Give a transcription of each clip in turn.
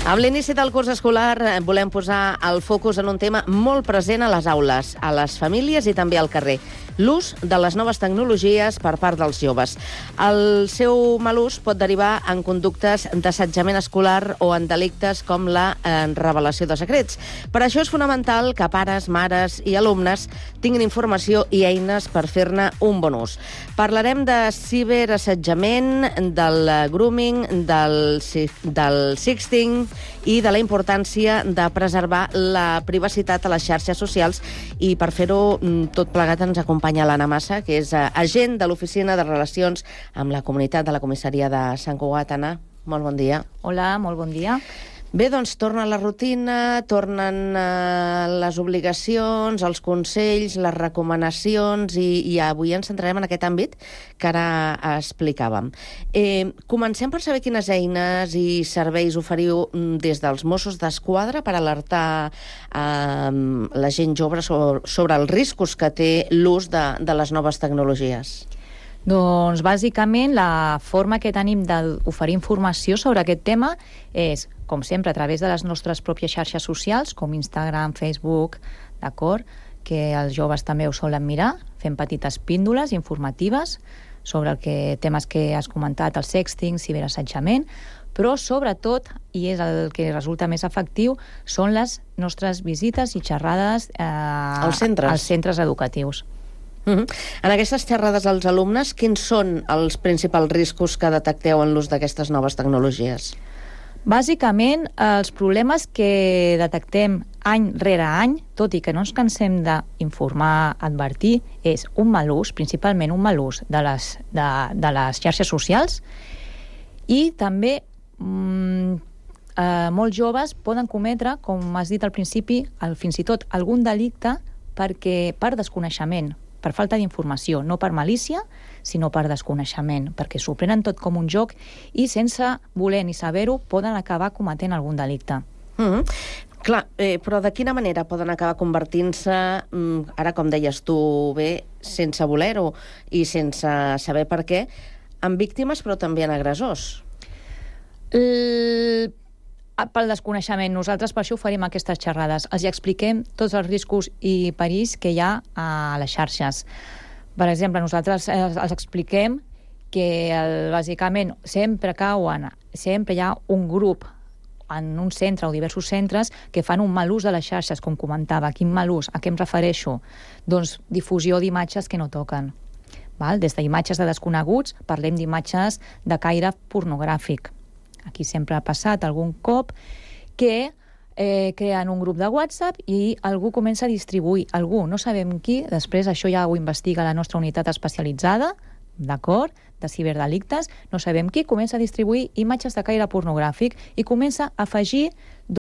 Amb l'inici del curs escolar volem posar el focus en un tema molt present a les aules, a les famílies i també al carrer: l'ús de les noves tecnologies per part dels joves. El seu mal ús pot derivar en conductes d'assetjament escolar o en delictes com la revelació de secrets. Per això és fonamental que pares, mares i alumnes tinguin informació i eines per fer-ne un bon ús. Parlarem de ciberassetjament, del grooming, del sexting i de la importància de preservar la privacitat a les xarxes socials, i per fer-ho tot plegat ens acompanya l'Anna Massa, que és agent de l'Oficina de Relacions amb la Comunitat de la Comissaria de Sant Cugat. Anna, molt bon dia. Hola, molt bon dia. Bé, doncs torna la rutina, tornen les obligacions, els consells, les recomanacions, i avui ens centrarem en aquest àmbit que ara explicàvem. Comencem per saber quines eines i serveis oferiu des dels Mossos d'Esquadra per alertar la gent jove sobre els riscos que té l'ús de les noves tecnologies. Doncs, bàsicament, la forma que tenim d'oferir informació sobre aquest tema és, com sempre, a través de les nostres pròpies xarxes socials, com Instagram, Facebook, d'acord? Que els joves també ho solen mirar, fent petites píndoles informatives sobre temes que has comentat, el sexting, ciberassetjament, però sobretot, i és el que resulta més efectiu, són les nostres visites i xerrades als centres educatius. En aquestes xerrades als alumnes, quins són els principals riscos que detecteu en l'ús d'aquestes noves tecnologies? Bàsicament, els problemes que detectem any rere any, tot i que no ens cansem d'informar, advertir, és un mal ús, principalment un mal ús de les xarxes socials, i també molts joves poden cometre, com has dit al principi, fins i tot algun delicte per desconeixement, per falta d'informació, no per malícia, sinó per desconeixement, perquè s'ho prenen tot com un joc i sense voler ni saber-ho poden acabar cometent algun delicte. Clar, però de quina manera poden acabar convertint-se, ara com deies tu bé, sense voler-ho i sense saber per què, en víctimes però també en agressors? Pel desconeixement. Nosaltres per això oferim aquestes xerrades. Els expliquem tots els riscos i perills que hi ha a les xarxes. Per exemple, nosaltres els expliquem que bàsicament sempre hi ha un grup en un centre o diversos centres que fan un mal ús de les xarxes, com comentava. Quin mal ús? A què em refereixo? Doncs difusió d'imatges que no toquen. Des d'imatges de desconeguts, parlem d'imatges de caire pornogràfic. Aquí sempre ha passat algun cop que creen un grup de WhatsApp i algú comença a distribuir, no sabem qui, després això ja ho investiga la nostra unitat especialitzada, d'acord, de ciberdelictes, no sabem qui, comença a distribuir imatges de caire pornogràfic i comença a afegir,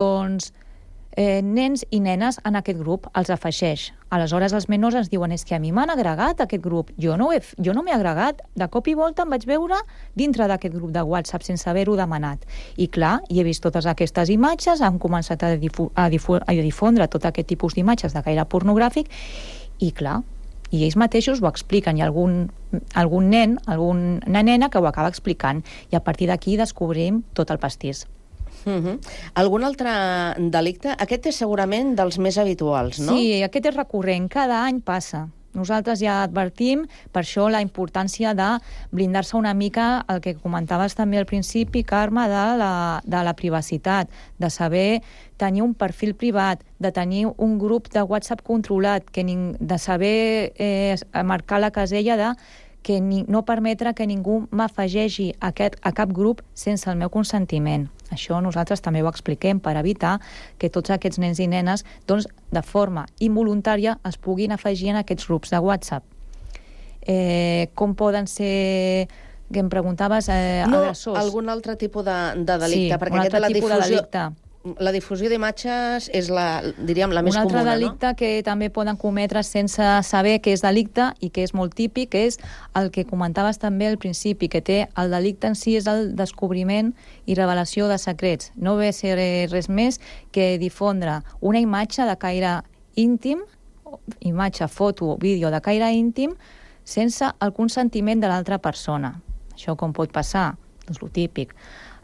nens i nenes en aquest grup, els afegeix. Aleshores els menors ens diuen: és que a mi m'han agregat aquest grup, jo no m'he agregat, de cop i volta em vaig veure dintre d'aquest grup de WhatsApp sense haver-ho demanat. I clar, he vist totes aquestes imatges, han començat a difondre tot aquest tipus d'imatges de caire pornogràfic, i clar, i ells mateixos ho expliquen, i algun nen, alguna nena que ho acaba explicant, i a partir d'aquí descobrim tot el pastís. Algun altre delicte? Aquest és segurament dels més habituals, no? Sí, aquest és recurrent, cada any passa. Nosaltres ja advertim, per això la importància de blindar-se una mica, el que comentaves també al principi, Carme, de la privacitat, de saber tenir un perfil privat, de tenir un grup de WhatsApp controlat, de saber marcar la casella de que no permetre que ningú m'afegeixi a cap grup sense el meu consentiment. Això nosaltres també ho expliquem per evitar que tots aquests nens i nenes, de forma involuntària, es puguin afegir en aquests grups de WhatsApp. Com poden ser, que em preguntaves, agressors? No, algun altre tipus de delicte. Sí, un altre tipus de delicte. La difusió d'imatges és la més comuna, no? Un altre delicte que també poden cometre sense saber que és delicte i que és molt típic és el que comentaves també al principi, que té el delicte en si és el descobriment i revelació de secrets. No ve a ser res més que difondre una imatge de caire íntim, imatge, foto, vídeo de caire íntim, sense el consentiment de l'altra persona. Això com pot passar? Doncs lo típic.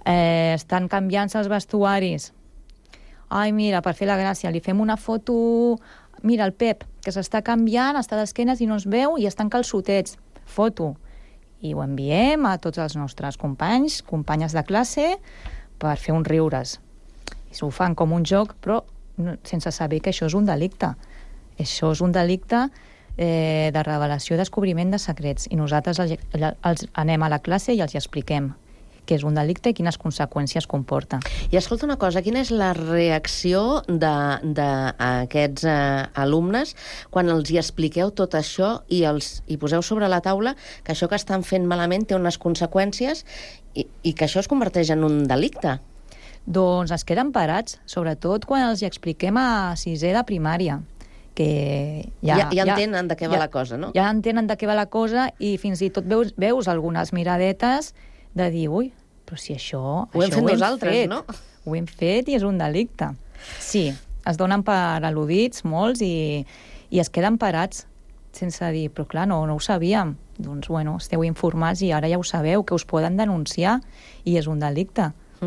Estan canviant-se els vestuaris. Ai, mira, per fer la gràcia, li fem una foto... Mira, el Pep, que s'està canviant, està d'esquenes i no es veu i estan calçotets. Foto. I ho enviem a tots els nostres companys, companyes de classe, per fer uns riures. I s'ho fan com un joc, però sense saber que això és un delicte. Això és un delicte de revelació i descobriment de secrets. I nosaltres els anem a la classe i els expliquem què és un delicte i quines conseqüències comporta. I escolta una cosa, quina és la reacció d'aquests alumnes quan els hi expliqueu tot això i poseu sobre la taula que això que estan fent malament té unes conseqüències i que això es converteix en un delicte? Doncs es queden parats, sobretot quan els hi expliquem a sisè de primària, que ja entenen de què va la cosa, no? Ja entenen de què va la cosa i fins i tot veus algunes miradetes de dir, ui, però si això... Ho hem fet nosaltres, no? Ho hem fet i és un delicte. Sí, es donen per al·ludits molts i es queden parats sense dir, però clar, no ho sabíem. Doncs, bueno, esteu informats i ara ja ho sabeu, que us poden denunciar i és un delicte.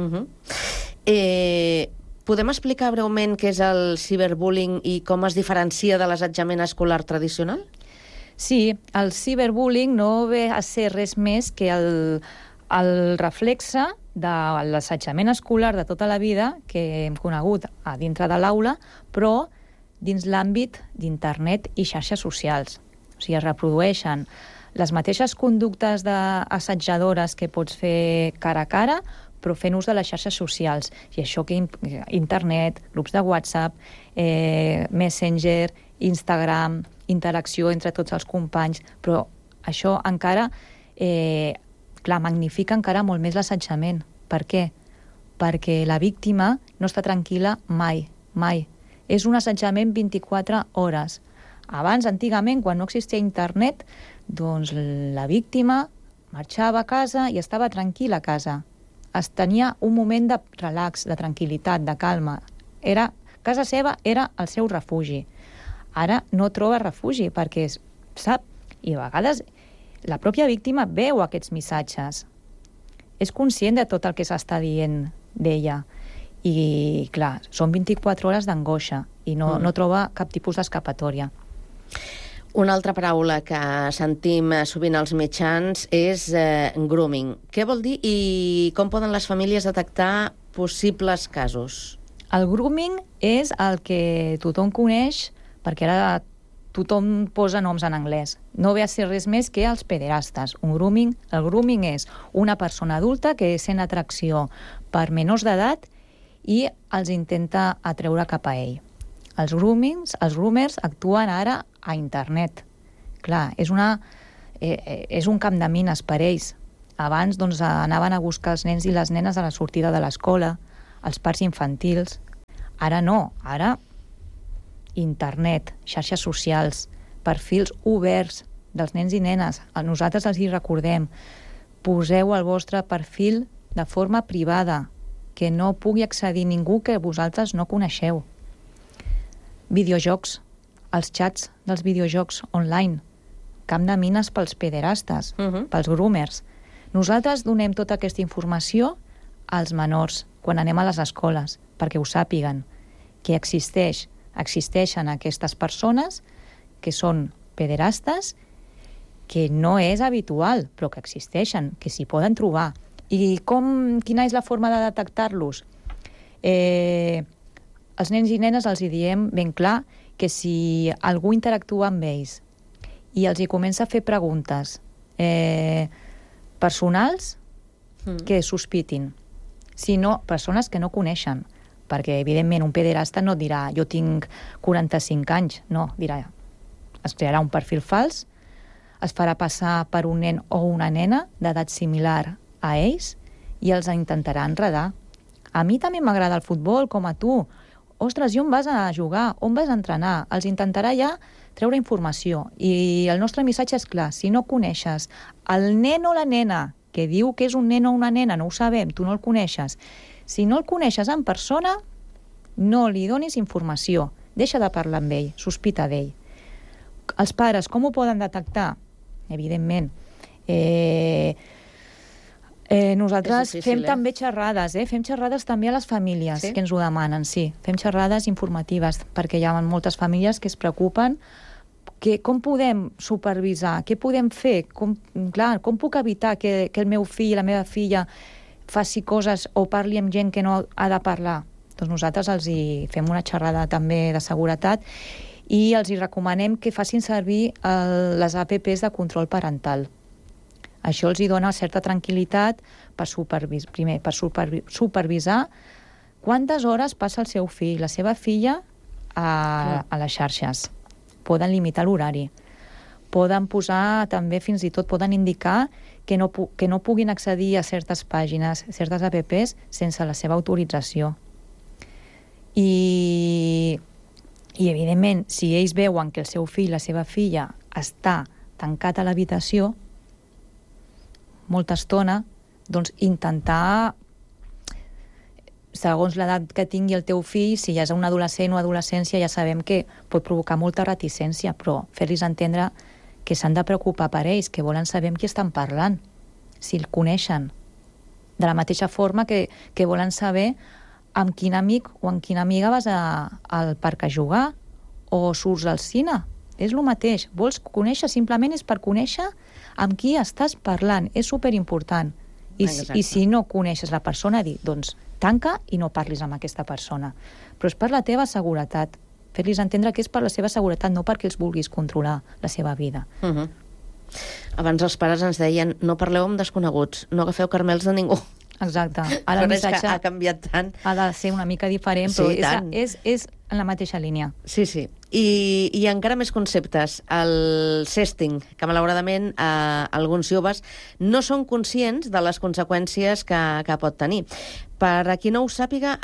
Podem explicar breument què és el ciberbullying i com es diferencia de l'assetjament escolar tradicional? Sí, el ciberbullying no ve a ser res més que el reflexe de l'assetjament escolar de tota la vida que hem conegut a dintre de l'aula, però dins l'àmbit d'internet i xarxes socials. O sigui, es reprodueixen les mateixes conductes d'assetjadores que pots fer cara a cara, però fent ús de les xarxes socials. I això que internet, grups de WhatsApp, Messenger, Instagram, interacció entre tots els companys, però això encara... Clar, magnifica encara molt més l'assetjament. Per què? Perquè la víctima no està tranquil·la mai, mai. És un assetjament 24 hores. Abans, antigament, quan no existia internet, doncs la víctima marxava a casa i estava tranquil·la a casa. Es tenia un moment de relax, de tranquil·litat, de calma. Casa seva era el seu refugi. Ara no troba refugi perquè sap, i a vegades la pròpia víctima veu aquests missatges. És conscient de tot el que s'està dient d'ella. I, clar, són 24 hores d'angoixa i no troba cap tipus d'escapatòria. Una altra paraula que sentim sovint als mitjans és grooming. Què vol dir i com poden les famílies detectar possibles casos? El grooming és el que tothom coneix, perquè ara tothom posa noms en anglès. No ve a ser res més que els pederastes. El grooming és una persona adulta que sent atracció per menors d'edat i els intenta atreure cap a ell. Els groomers actuen ara a internet. Clar, és un camp de mines per ells. Abans doncs, anaven a buscar els nens i les nenes a la sortida de l'escola, als parcs infantils. Ara no, ara internet, xarxes socials, perfils oberts dels nens i nenes. A nosaltres els hi recordem, poseu el vostre perfil de forma privada, que no pugui accedir ningú que vosaltres no coneixeu. Videojocs, els xats dels videojocs online, camp de mines pels pederastes, pels groomers. Nosaltres donem tota aquesta informació als menors quan anem a les escoles, perquè ho sàpiguen, que existeixen aquestes persones que són pederastes, que no és habitual, però que existeixen, que s'hi poden trobar. I quina és la forma de detectar-los? Els nens i nenes els hi diem ben clar que si algú interactua amb ells i els hi comença a fer preguntes personals que sospitin, sinó persones que no coneixen, perquè, evidentment, un pederasta no dirà jo tinc 45 anys, no, dirà, es crearà un perfil fals, es farà passar per un nen o una nena d'edat similar a ells i els intentarà enredar. A mi també m'agrada el futbol, com a tu. Ostres, i on vas a jugar? On vas a entrenar? Els intentarà ja treure informació. I el nostre missatge és clar, si no coneixes el nen o la nena que diu que és un nen o una nena, no ho sabem, tu no el coneixes, si no el coneixes en persona, no li donis informació. Deixa de parlar amb ell, sospita d'ell. Els pares, com ho poden detectar? Evidentment, Nosaltres És difícil, fem també xerrades, fem xerrades també a les famílies que ens ho demanen, sí. Fem xerrades informatives, perquè hi ha moltes famílies que es preocupen com podem supervisar, què podem fer, com puc evitar que el meu fill i la meva filla faci coses o parli amb gent que no ha de parlar. Doncs nosaltres els hi fem una xerrada també de seguretat i els hi recomanem que facin servir les APPs de control parental. Això els hi dona certa tranquil·litat per supervisar quantes hores passa el seu fill, la seva filla, a les xarxes. Poden limitar l'horari. Poden posar, també fins i tot, poden indicar que no puguin accedir a certes pàgines, certes APPs, sense la seva autorització. I evidentment, si ells veuen que el seu fill, la seva filla, està tancat a l'habitació molta estona, doncs intentar, segons l'edat que tingui el teu fill, si ja és un adolescent o adolescència, ja sabem que pot provocar molta reticència, però fer-los entendre que s'han de preocupar per ells, que volen saber amb qui estan parlant, si el coneixen. De la mateixa forma que volen saber amb quin amic o amb quina amiga vas al parc a jugar o surts al cine. És el mateix. Vols conèixer, simplement és per conèixer amb qui estàs parlant. És superimportant. I si no coneixes la persona, doncs tanca i no parlis amb aquesta persona. Però és per la teva seguretat. Fer-los entendre que és per la seva seguretat, no perquè els vulguis controlar la seva vida. Abans els pares ens deien no parleu amb desconeguts, no agafeu carmels de ningú. Exacte. Ara el missatge ha canviat tant. Ha de ser una mica diferent, però és en la mateixa línia. Sí. I encara més conceptes. El sexting, que malauradament alguns joves no són conscients de les conseqüències que pot tenir. Per a qui no ho sàpiga,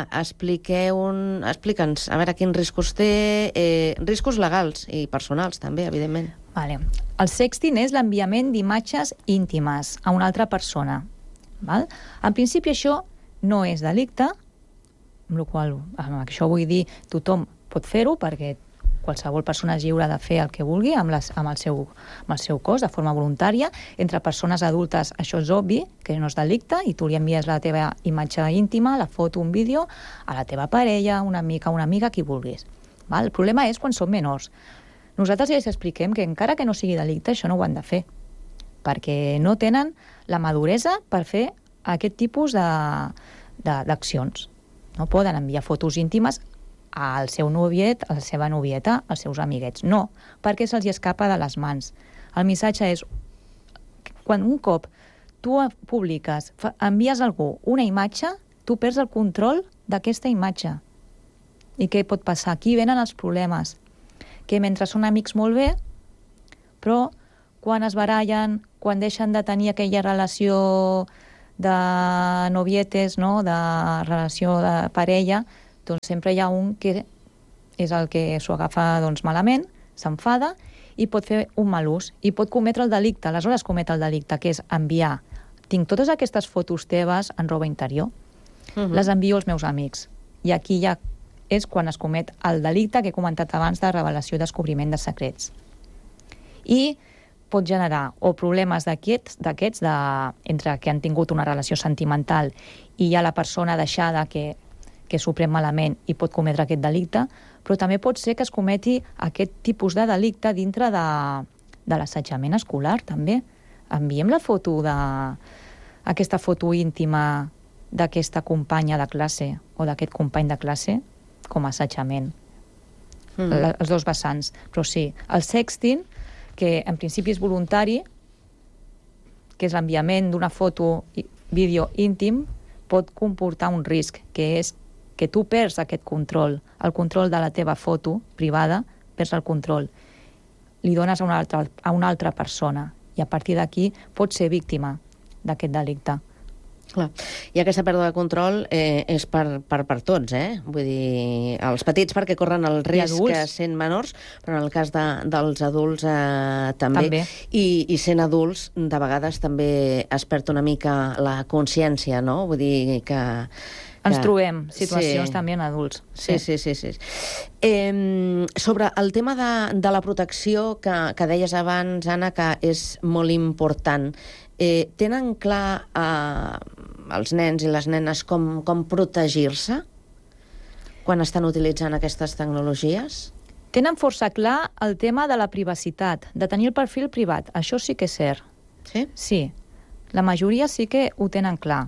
explica'ns, a veure quins riscos té, riscos legals i personals també, evidentment. Vale. El sexting és l'enviament d'imatges íntimes a una altra persona. Val? En principi això no és delicte, amb la qual amb això vull dir tothom pot fer-ho perquè qualsevol persona és lliure de fer el que vulgui amb el seu cos de forma voluntària. Entre persones adultes això és obvi que no és delicte i tu li envies la teva imatge íntima, la foto, un vídeo a la teva parella, una amiga, qui vulguis. Val? El problema és quan són menors. Nosaltres ja els expliquem que encara que no sigui delicte això no ho han de fer perquè no tenen la maduresa per fer aquest tipus d'accions. No poden enviar fotos íntimes al seu noviet, a la seva novieta, als seus amiguets. No, perquè se'ls escapa de les mans. El missatge és, quan un cop tu publiques, envies a algú una imatge, tu perds el control d'aquesta imatge. I què pot passar? Aquí venen els problemes. Que mentre són amics molt bé, però quan es barallen, quan deixen de tenir aquella relació de novietes, no? De relació de parella, doncs sempre hi ha un que és el que s'ho agafa malament, s'enfada i pot fer un mal ús i pot cometre el delicte. Aleshores comet el delicte, que és enviar. Tinc totes aquestes fotos teves en roba interior, les envio als meus amics. I aquí ja és quan es comet el delicte que he comentat abans de revelació i descobriment de secrets. I pot generar o problemes d'aquests entre que han tingut una relació sentimental i ja la persona deixada que s'ho pren malament i pot cometre aquest delicte, però també pot ser que es cometi aquest tipus de delicte dintre de l'assetjament escolar, també. Enviem la foto aquesta foto íntima d'aquesta companya de classe o d'aquest company de classe com a assetjament. Els dos vessants. Però sí, el sexting, que en principi és voluntari, que és l'enviament d'una foto i vídeo íntim, pot comportar un risc, que és que tu perds aquest control, el control de la teva foto privada, perds el control. Li dones a una altra persona i a partir d'aquí pots ser víctima d'aquest delicte. Clar. I aquesta pèrdua de control és per tots, Vull dir, els petits perquè corren el risc sent menors, però en el cas dels adults també. I sent adults, de vegades també es perd una mica la consciència, no? Vull dir que ens trobem situacions també en adults. Sí. Sobre el tema de la protecció que deies abans, Anna, que és molt important, tenen clar els nens i les nenes com protegir-se quan estan utilitzant aquestes tecnologies? Tenen força clar el tema de la privacitat, de tenir el perfil privat. Això sí que és cert. Sí? Sí. La majoria sí que ho tenen clar.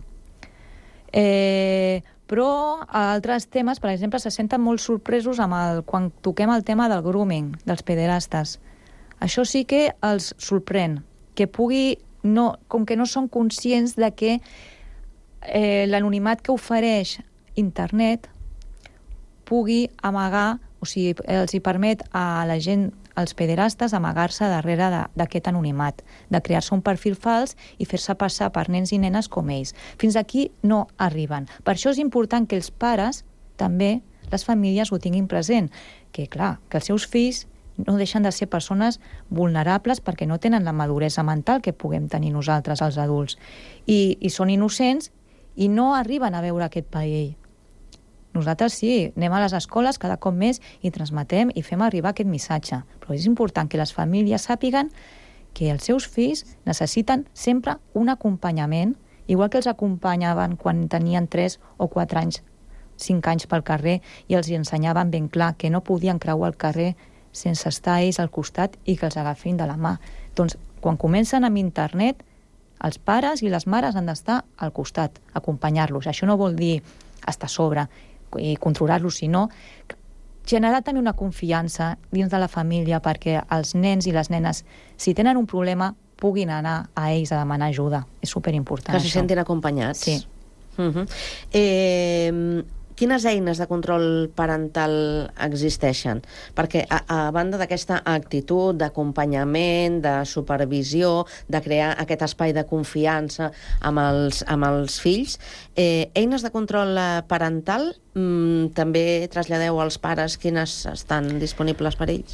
Però a altres temes, per exemple, se senten molt sorpresos quan toquem el tema del grooming, dels pederastes. Això sí que els sorprèn, que com que no són conscients de que l'anonimat que ofereix internet pugui amagar, o sigui, els hi permet a la gent, als pederastes, amagar-se darrere d'aquest anonimat, de crear-se un perfil fals i fer-se passar per nens i nenes com ells. Fins aquí no arriben. Per això és important que els pares, també, les famílies ho tinguin present, que clar, que els seus fills no deixen de ser persones vulnerables perquè no tenen la maduresa mental que puguem tenir nosaltres, els adults. I són innocents i no arriben a veure aquest perill. Nosaltres sí, anem a les escoles cada cop més i transmetem i fem arribar aquest missatge. Però és important que les famílies sàpiguen que els seus fills necessiten sempre un acompanyament, igual que els acompanyaven quan tenien 3 o 4 anys, 5 anys pel carrer, i els ensenyaven ben clar que no podien creuar el carrer sense estar ells al costat i que els agafin de la mà. Doncs quan comencen amb internet, els pares i les mares han d'estar al costat, acompanyar-los. Això no vol dir estar a sobre i controlar-los, sinó generar també una confiança dins de la família perquè els nens i les nenes, si tenen un problema, puguin anar a ells a demanar ajuda. És superimportant. Que se sentin acompanyats. Sí. Quines eines de control parental existeixen? Perquè a banda d'aquesta actitud d'acompanyament, de supervisió, de crear aquest espai de confiança amb els fills, eines de control parental també traslladeu als pares quines estan disponibles per ells?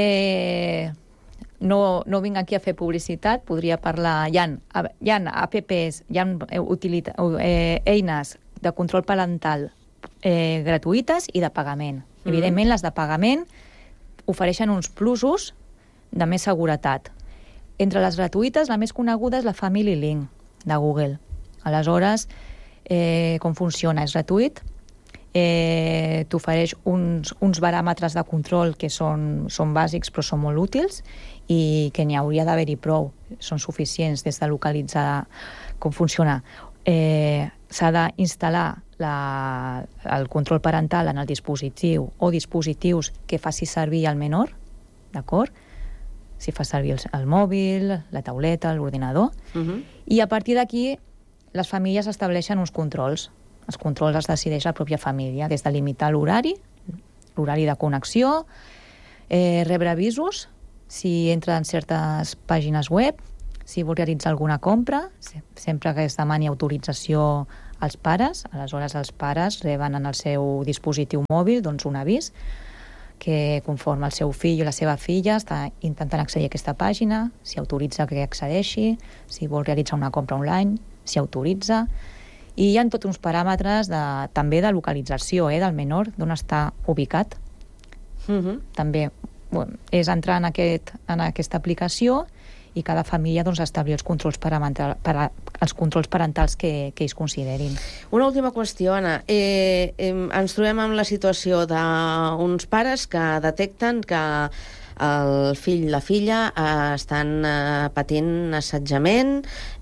No vinc aquí a fer publicitat, podria parlar... Hi ha apps, hi ha eines de control parental gratuïtes i de pagament. Evidentment, les de pagament ofereixen uns plusos de més seguretat. Entre les gratuïtes, la més coneguda és la Family Link de Google. Aleshores, com funciona? És gratuït, t'ofereix uns baròmetres de control que són bàsics però són molt útils i que n'hi hauria d'haver-hi prou. Són suficients des de localitzar com funciona. S'ha d'instal·lar el control parental en el dispositiu o dispositius que faci servir el menor, d'acord? Si fa servir el mòbil, la tauleta, l'ordinador. I a partir d'aquí les famílies estableixen uns controls. Els controls els decideix la pròpia família, des de limitar l'horari de connexió, rebre avisos si entra en certes pàgines web, si vol realitzar alguna compra, sempre que es demani autorització als pares, aleshores els pares reben en el seu dispositiu mòbil un avís que conforme el seu fill o la seva filla està intentant accedir a aquesta pàgina, si autoritza que accedeixi, si vol realitzar una compra online, si autoritza. I hi ha tots uns paràmetres també de localització del menor, d'on està ubicat. També és entrar en aquesta aplicació i cada família establir els controls parentals que ells considerin. Una última qüestió, Anna. Ens trobem amb la situació d'uns pares que detecten que el fill i la filla estan patint assetjament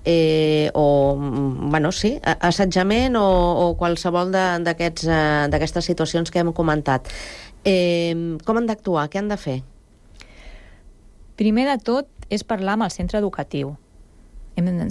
assetjament o qualsevol d'aquestes situacions que hem comentat. Com han d'actuar? Què han de fer? Primer de tot és parlar amb el centre educatiu. Ho han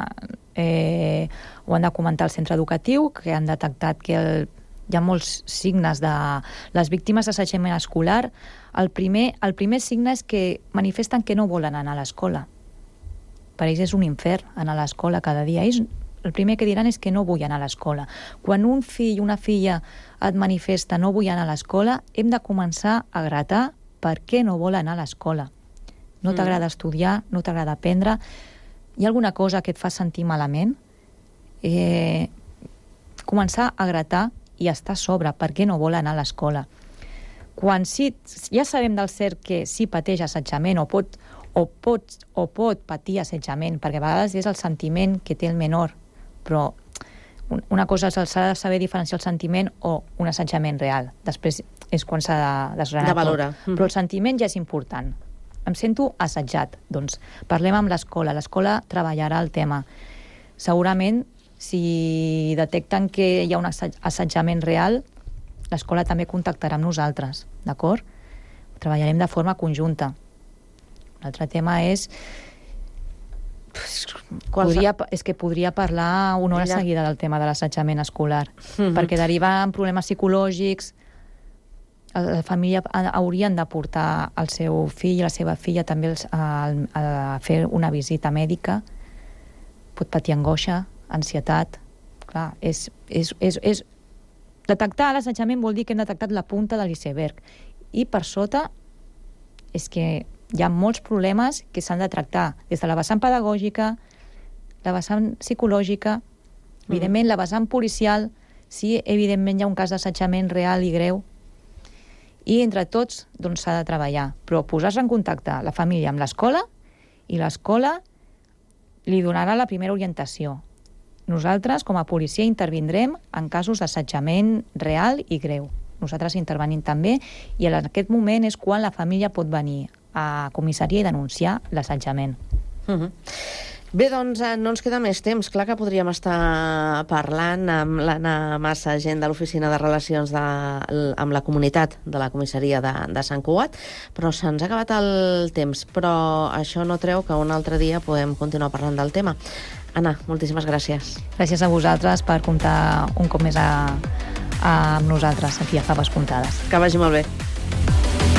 de comentar al centre educatiu, que han detectat que hi ha molts signes de les víctimes d'assetjament escolar. El primer signe és que manifesten que no volen anar a l'escola. Per ells és un infern anar a l'escola cada dia. Ells el primer que diran és que no vull anar a l'escola. Quan un fill o una filla et manifesta no vull anar a l'escola, hem de començar a gratar per què no vol anar a l'escola. No t'agrada estudiar, no t'agrada aprendre, hi ha alguna cosa que et fa sentir malament? Començar a gratar i estar a sobre, per què no vol anar a l'escola? Quan ja sabem del cert que sí pateix assetjament o o pot patir assetjament, perquè a vegades és el sentiment que té el menor, però una cosa és s'ha de saber diferenciar el sentiment o un assetjament real. Després és quan s'ha de desgranar de valorar. Però el sentiment ja és important. Em sento assetjat. Doncs parlem amb l'escola. L'escola treballarà el tema. Segurament, si detecten que hi ha un assetjament real, l'escola també contactarà amb nosaltres, d'acord? Treballarem de forma conjunta. L'altre tema és... és que podria parlar una hora seguida del tema de l'assetjament escolar, perquè deriva en problemes psicològics. La família haurien de portar el seu fill i la seva filla també a fer una visita mèdica. Pot patir angoixa, ansietat. Clar, detectar l'assetjament vol dir que hem detectat la punta de l'iceberg. I per sota és que hi ha molts problemes que s'han de tractar des de la vessant pedagògica, la vessant psicològica, evidentment la vessant policial, si evidentment hi ha un cas d'assetjament real i greu. I entre tots doncs, s'ha de treballar. Però posar-se en contacte la família amb l'escola i l'escola li donarà la primera orientació. Nosaltres, com a policia, intervindrem en casos d'assetjament real i greu. Nosaltres intervenim també i en aquest moment és quan la família pot venir a comissaria i denunciar l'assetjament. Bé, doncs no ens queda més temps. Clar que podríem estar parlant amb l'Anna Massa, agent de l'Oficina de Relacions amb la Comunitat de la comissaria de Sant Cugat, però se'ns ha acabat el temps. Però això no treu que un altre dia podem continuar parlant del tema. Anna, moltíssimes gràcies. Gràcies a vosaltres per comptar un cop més amb nosaltres aquí a Faves Puntades. Que vagi molt bé.